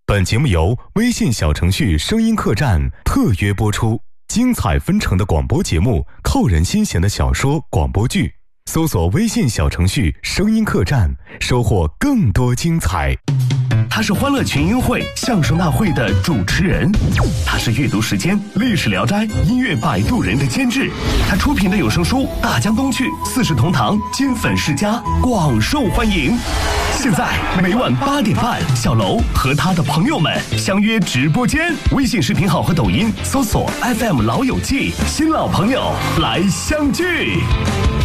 本节目由微信小程序声音客栈特约播出，精彩纷呈的广播节目，扣人心弦的小说广播剧，搜索微信小程序声音客栈，收获更多精彩。 他是欢乐群英会相声大会的主持人，他是阅读时间历史聊斋音乐摆渡人的监制，他出品的有声书《大江东去》四世同堂金粉世家广受欢迎。现在每晚8点半，小楼和他的朋友们相约直播间，微信视频号和抖音搜索 FM 老友记，新老朋友来相聚。